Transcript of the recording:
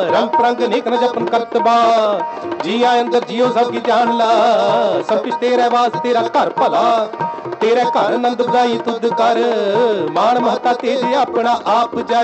रंग परंग नेक न जपन करतबा जिया अंदर जियो सब की जान ला सब कुछ तेरे वास तेरा घर भला तेरे घर नंद बधाई तुद कर मान महता तेज अपना आप जा